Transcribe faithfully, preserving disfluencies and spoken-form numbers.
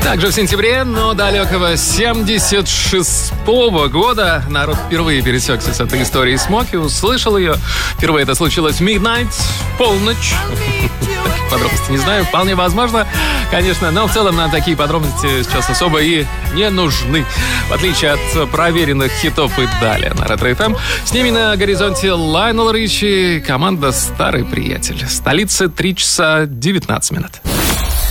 Также в сентябре, но далекого семьдесят шестого года народ впервые пересекся с этой историей Смоки, услышал ее. Впервые это случилось в Midnight, в полночь. Таких подробностей не знаю, вполне возможно, конечно, но в целом нам такие подробности сейчас особо и не нужны. В отличие от проверенных хитов и далее на Ретро-эф эм. С ними на горизонте Лайонел Ричи, команда «Старый приятель». Столица, три часа девятнадцать минут.